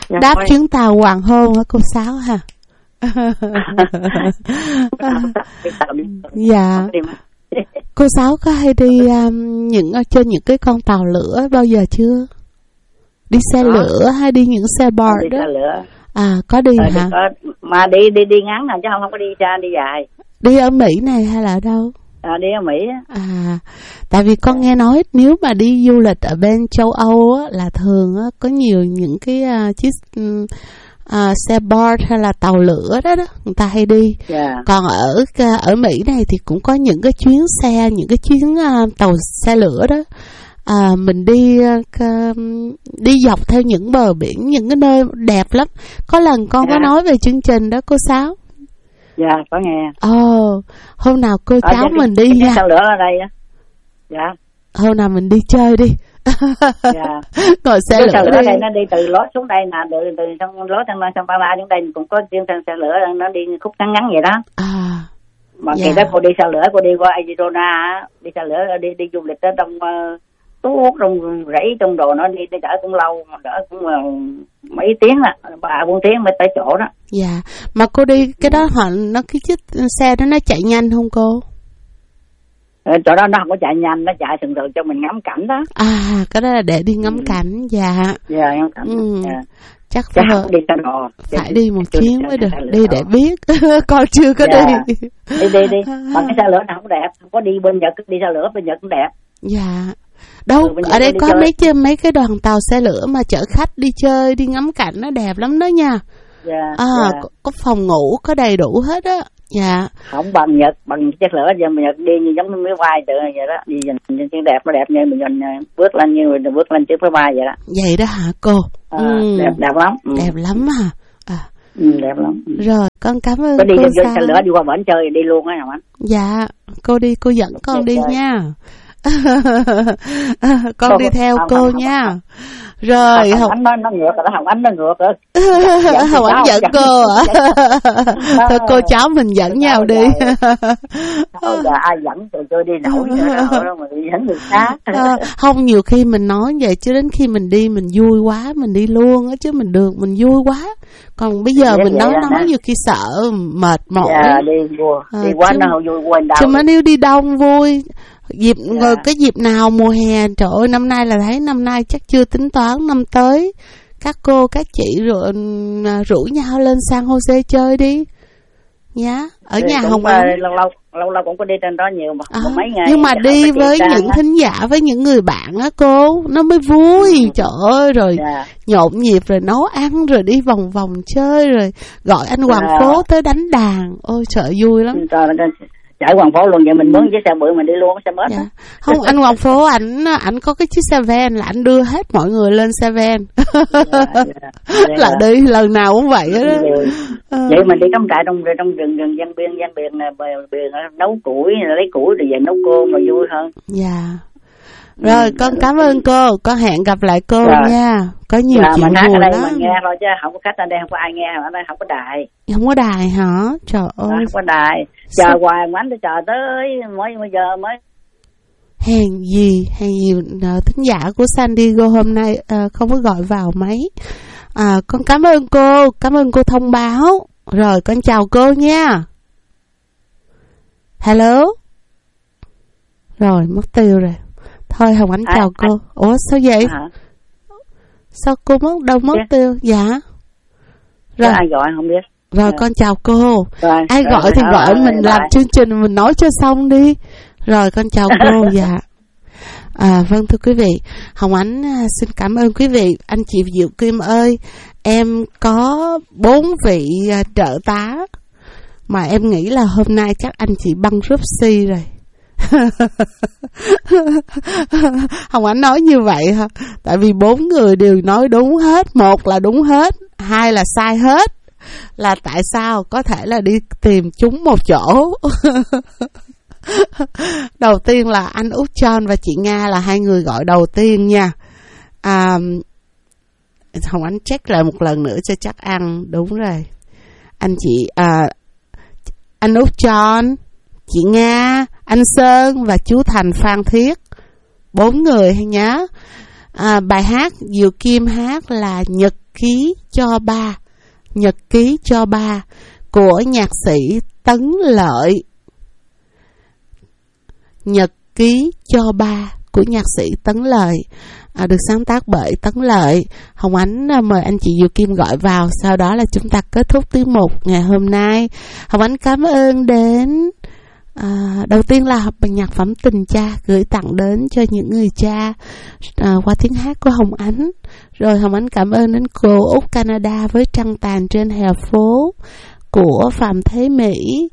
đáp chuyến tàu hoàng hôn hả cô Sáu ha? Dạ. Cô Sáu có hay đi trên những cái con tàu lửa bao giờ chưa? Đi xe lửa hay đi những xe board đó? Đi xe lửa. À, có đi hả? Mà đi ngắn à chứ không có đi xa đi dài. Đi ở Mỹ này hay là ở đâu? Đi ở Mỹ á. À, tại vì con nghe nói nếu mà đi du lịch ở bên châu Âu á, là thường á, có nhiều những cái chiếc xe board hay là tàu lửa đó người ta hay đi. Còn ở Mỹ này thì cũng có những cái chuyến xe, những cái chuyến tàu xe lửa đó. Mình đi dọc theo những bờ biển, những cái nơi đẹp lắm. Có lần con có nói về chương trình đó cô Sáu. Dạ, có nghe. Hôm nào cô cháu mình đi nha. Xe lửa ở đây á. Dạ. Hôm nào mình đi chơi đi. Dạ. Ngồi xe lửa ở đây nó đi từ lót xuống đây nè, từ sông lót sông Ba La xuống đây cũng có chuyến xe lửa, nó đi khúc ngắn ngắn vậy đó. Mà kỳ đó cô đi xe lửa, cô đi qua Arizona, đi xe lửa đi du lịch ở trong tuốt trong rẫy trong đồ, nó đi chở cũng lâu, đỡ cũng mấy tiếng là 3-4 tiếng mới tới chỗ đó. Dạ, mà cô đi cái đó nó cái chiếc xe đó nó chạy nhanh không cô? Chỗ đó nó không có chạy nhanh, nó chạy thường thường cho mình ngắm cảnh đó. Cái đó là để đi ngắm cảnh. Dạ. Dạ, ngắm cảnh. Chắc phải đi xe đò. Phải đi một chuyến mới được, đi để biết. Con chưa có đi. Đi. Mà cái xe lửa nào cũng đẹp, không có đi bên Nhật, đi xe lửa bên Nhật cũng đẹp. Dạ. Đâu, ở đây có mấy cái đoàn tàu xe lửa mà chở khách đi chơi, đi ngắm cảnh, nó đẹp lắm đó nha. Có phòng ngủ, có đầy đủ hết á. Dạ. Không bằng Nhật, bằng chiếc lửa giờ mình Nhật đi như giống như máy bay tự vậy đó, đi nhìn cái đẹp, nó đẹp như mình bước lên chiếc máy bay vậy đó. Vậy đó hả cô? Đẹp lắm. Đẹp lắm hả? Đẹp lắm. Rồi, con cảm ơn cô. Đi vô xe lửa đi qua bển chơi đi luôn á hả anh? Dạ, cô đi, cô dẫn con đi nha. Con đi theo cô nha. Rồi Hồng Ánh nó ngược rồi, Hồng Ánh nó ngược rồi. Hồng Ánh dẫn cô à? Thôi cô cháu mình dẫn nhau đi. Ai dẫn tụi tôi đi nổi nữa mà đi dẫn người khác. Không, nhiều khi mình nói vậy chứ đến khi mình đi mình vui quá mình đi luôn á, chứ mình vui quá. Còn bây giờ mình nói nhiều khi sợ mệt mỏi. Đi quá nó không vui quên đâu. Chứ mà nếu đi đông vui. Cái dịp nào mùa hè, trời ơi, năm nay là thấy năm nay chắc chưa tính toán, năm tới các cô các chị rủ nhau lên San Jose chơi đi nhá. Ở nhà Hồng Ánh lâu cũng có đi trên đó nhiều mà mấy ngày. Nhưng mà đi với những thính giả, với những người bạn á cô, nó mới vui. Trời ơi, rồi nhộn nhịp, rồi nấu ăn, rồi đi vòng vòng chơi, rồi gọi anh Hoàng Phố tới đánh đàn. Ôi trời, vui lắm. Chạy Hoàng Phố luôn, vậy mình mướn chiếc xe bự mình đi luôn, xe bus. Không, anh Hoàng Phố ảnh có cái chiếc xe van là anh đưa hết mọi người lên xe van. Là đi lần nào cũng vậy đó. Vậy mình đi cắm trại trong rừng ven biển này, biển nấu củi, lấy củi rồi về nấu cơm mà vui hơn. Dạ. Rồi con cảm ơn cô, con hẹn gặp lại cô nha. Có nhiều chuyện buồn lắm. Mình nghe thôi chứ không có khách ở đây, không có ai nghe, ở đây không có đài. Không có đài hả? Trời ơi. Không có đài. Chờ hoài mà anh tới chờ tới mới giờ mới. Hèn gì thính giả của San Diego hôm nay không có gọi vào máy. Con cảm ơn cô thông báo. Rồi con chào cô nha. Hello. Rồi mất tiêu rồi. Thôi Hồng Ánh chào cô. Ủa sao vậy? Sao cô mất tiêu? Dạ. Rồi ai gọi không biết. Rồi con chào cô. Ai gọi thì gọi, mình làm chương trình mình nói cho xong đi. Rồi con chào cô. Dạ. Vâng thưa quý vị, Hồng Ánh xin cảm ơn quý vị. Anh chị Diệu Kim ơi, em có 4 vị trợ tá mà em nghĩ là hôm nay chắc anh chị băng rúp si rồi. Hồng Ánh nói như vậy hả? Tại vì 4 người đều nói đúng hết. 1 là đúng hết, 2 là sai hết. Là tại sao? Có thể là đi tìm chúng một chỗ. Đầu tiên là anh Út John và chị Nga là 2 người gọi đầu tiên nha. Hồng Ánh check lại một lần nữa cho chắc ăn. Đúng rồi. Anh chị anh Út John, chị Nga, anh Sơn và chú Thành Phan Thiết. 4 người hay nhá. Bài hát Diệu Kim hát là Nhật ký cho ba. Nhật ký cho ba của nhạc sĩ Tấn Lợi. Nhật ký cho ba của nhạc sĩ Tấn Lợi, được sáng tác bởi Tấn Lợi. Hồng Ánh mời anh chị Diệu Kim gọi vào, sau đó là chúng ta kết thúc tiết mục ngày hôm nay. Hồng Ánh cảm ơn đến đầu tiên là bản nhạc phẩm Tình Cha gửi tặng đến cho những người cha qua tiếng hát của Hồng Ánh. Rồi Hồng Ánh cảm ơn đến cô Úc Canada với Trăng Tàn Trên Hè Phố của Phạm Thế Mỹ,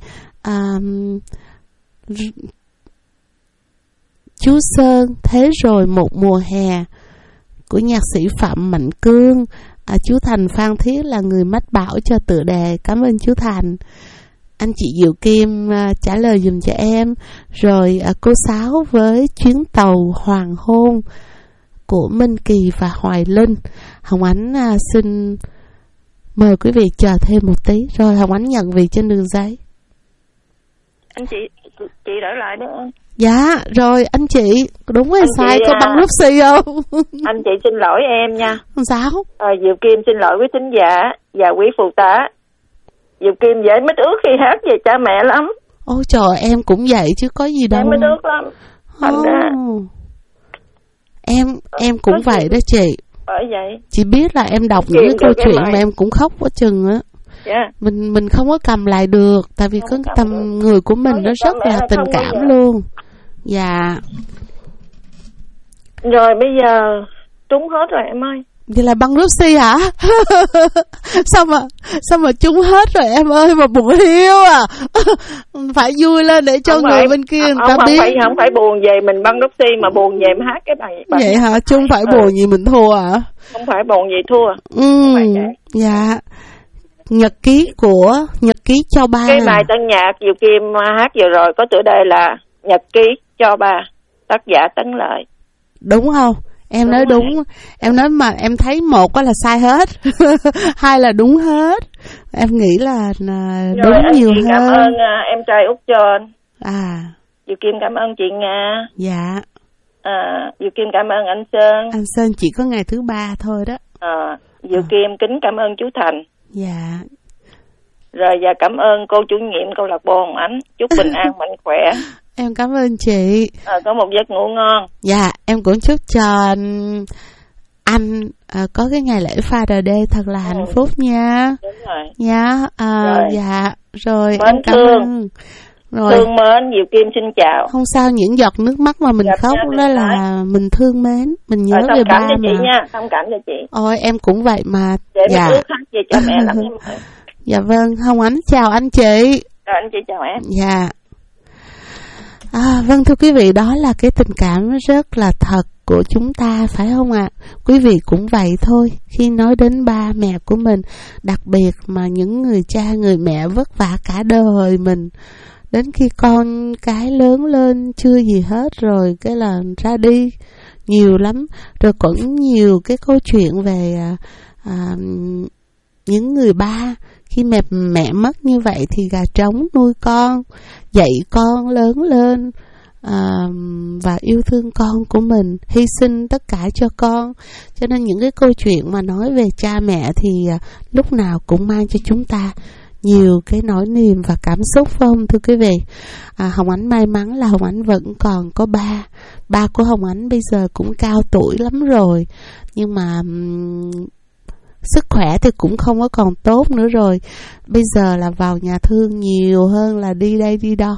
Chú Sơn Thế Rồi Một Mùa Hè của nhạc sĩ Phạm Mạnh Cương, chú Thành Phan Thiết là người mách bảo cho tựa đề. Cảm ơn chú Thành. Anh chị Diệu Kim trả lời dùm cho em. Rồi cô Sáu với Chuyến Tàu Hoàng Hôn của Minh Kỳ và Hoài Linh. Hồng Ánh xin mời quý vị chờ thêm một tí, rồi Hồng Ánh nhận việc trên đường giấy. Anh chị đợi lại đó. Dạ, rồi anh chị, đúng hay sai, có băng nút xì không? Anh chị xin lỗi em nha. Sao? Diệu Kim xin lỗi quý thính giả và quý phụ tá. Diệu Kim dễ mít ướt khi hát về cha mẹ lắm. Ôi trời, em cũng vậy chứ có gì đâu. Em mít ướt lắm. Em cũng vậy đó chị. Bởi vậy. Chị biết là em đọc những cái câu chuyện mà em cũng khóc quá chừng á. Yeah. Mình không có cầm lại được, tại vì cái tâm người của mình nó rất là tình cảm luôn. Dạ. Rồi bây giờ trúng hết rồi em ơi. Vậy là băng Russi hả? Sao mà trúng hết rồi em ơi, mà buồn hiu à. Phải vui lên để cho người bên kia người ta biết. Không phải buồn về mình băng Russi, mà buồn về em hát cái bài. Vậy hả? Chứ không phải buồn gì mình thua à? Không phải buồn gì thua. Dạ. Nhật ký cho ba. Cái bài tân nhạc Diệu Kim hát vừa rồi có tựa đề là Nhật ký cho ba, tác giả Tấn Lợi. Đúng không? Em nói đúng. Em nói mà em thấy một là sai hết, hai là đúng hết. Em nghĩ là đúng rồi, nhiều hơn. Cảm ơn em trai Út Tròn. Diệu Kim cảm ơn chị Nga. Dạ. Diệu Kim cảm ơn anh Sơn. Anh Sơn chỉ có ngày thứ ba thôi đó. Diệu Kim kính cảm ơn chú Thành. Dạ. Rồi và cảm ơn cô chủ nhiệm câu lạc bộ Hồng Ánh. Chúc bình an mạnh khỏe. Em cảm ơn chị. Có một giấc ngủ ngon. Dạ, em cũng chúc cho anh có cái ngày lễ Father Day thật là hạnh phúc nha. Đúng rồi. Nha. Rồi. Dạ. Rồi mến em cảm ơn. Rồi. Thương mến, Diệu Kim xin chào. Không sao, những giọt nước mắt mà mình khóc đó là mình thương mến, mình nhớ về ba mà. Thông cảm cho chị nha, thông cảm cho chị. Ôi em cũng vậy mà. Để dạ. Mình ước hát về cho mẹ lắm em ơi. Dạ vâng, Hồng Ánh chào anh chị. Rồi anh chị chào em. Dạ. Vâng thưa quý vị, đó là cái tình cảm rất là thật của chúng ta, phải không ạ? Quý vị cũng vậy thôi. Khi nói đến ba mẹ của mình, đặc biệt mà những người cha người mẹ vất vả cả đời mình, đến khi con cái lớn lên chưa gì hết rồi cái là ra đi nhiều lắm. Rồi cũng nhiều cái câu chuyện về những người ba khi mẹ mất như vậy thì gà trống nuôi con, dạy con lớn lên và yêu thương con của mình, hy sinh tất cả cho con. Cho nên những cái câu chuyện mà nói về cha mẹ thì lúc nào cũng mang cho chúng ta nhiều cái nỗi niềm và cảm xúc, phải không thưa quý vị? Hồng Ánh may mắn là Hồng Ánh vẫn còn có ba của Hồng Ánh bây giờ cũng cao tuổi lắm rồi, nhưng mà sức khỏe thì cũng không có còn tốt nữa rồi. Bây giờ là vào nhà thương nhiều hơn là đi đây đi đó.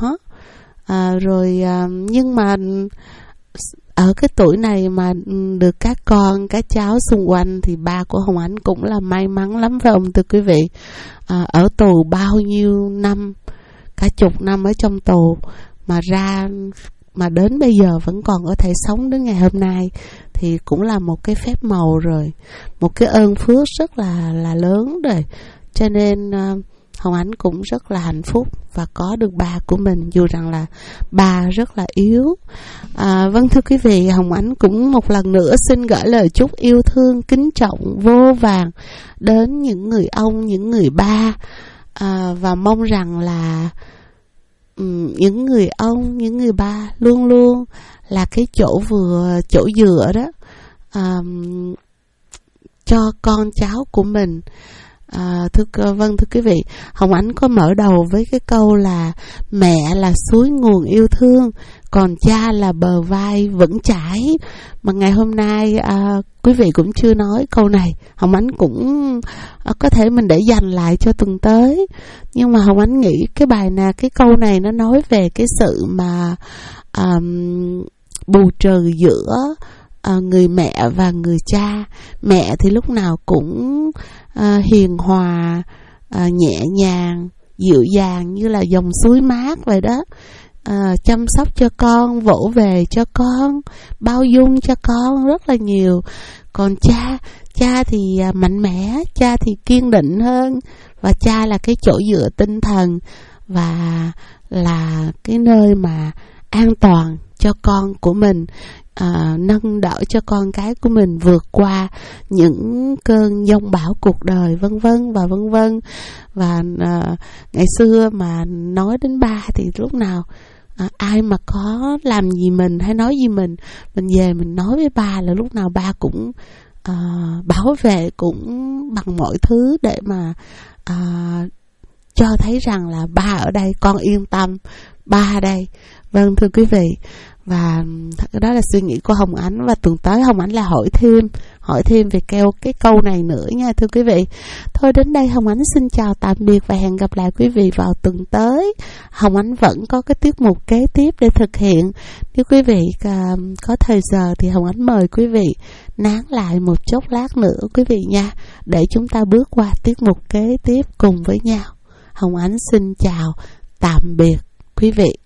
Nhưng mà ở cái tuổi này mà được các con, các cháu xung quanh thì ba của Hồng Ánh cũng là may mắn lắm, phải không thưa quý vị? Ở tù bao nhiêu năm, cả chục năm ở trong tù mà ra, mà đến bây giờ vẫn còn có thể sống đến ngày hôm nay thì cũng là một cái phép màu rồi, một cái ơn phước rất là lớn rồi. Cho nên Hồng Ánh cũng rất là hạnh phúc và có được ba của mình, dù rằng là ba rất là yếu. Vâng thưa quý vị, Hồng Ánh cũng một lần nữa xin gửi lời chúc yêu thương kính trọng vô vàn đến những người ông, những người ba, và mong rằng là những người ông, những người ba luôn luôn là cái chỗ dựa đó, cho con cháu của mình. Thưa quý vị, Hồng Ánh có mở đầu với cái câu là mẹ là suối nguồn yêu thương, còn cha là bờ vai vững chãi. Mà ngày hôm nay quý vị cũng chưa nói câu này, Hồng Ánh cũng có thể mình để dành lại cho tuần tới. Nhưng mà Hồng Ánh nghĩ cái câu này nó nói về cái sự mà bù trừ giữa người mẹ và người cha. Mẹ thì lúc nào cũng hiền hòa, nhẹ nhàng, dịu dàng như là dòng suối mát vậy đó, chăm sóc cho con, vỗ về cho con, bao dung cho con rất là nhiều. Còn cha thì mạnh mẽ, cha thì kiên định hơn, và cha là cái chỗ dựa tinh thần và là cái nơi mà an toàn cho con của mình, nâng đỡ cho con cái của mình vượt qua những cơn giông bão cuộc đời, vân vân. Và ngày xưa mà nói đến ba thì lúc nào ai mà có làm gì mình hay nói gì mình về mình nói với ba là lúc nào ba cũng bảo vệ, cũng bằng mọi thứ để mà cho thấy rằng là ba ở đây, con yên tâm, ba ở đây. Vâng, thưa quý vị, và đó là suy nghĩ của Hồng Ánh, và tuần tới Hồng Ánh là hỏi thêm về cái câu này nữa nha thưa quý vị. Thôi đến đây Hồng Ánh xin chào tạm biệt và hẹn gặp lại quý vị vào tuần tới. Hồng Ánh vẫn có cái tiết mục kế tiếp để thực hiện. Nếu quý vị có thời giờ thì Hồng Ánh mời quý vị nán lại một chốc lát nữa quý vị nha, để chúng ta bước qua tiết mục kế tiếp cùng với nhau. Hồng Ánh xin chào tạm biệt quý vị.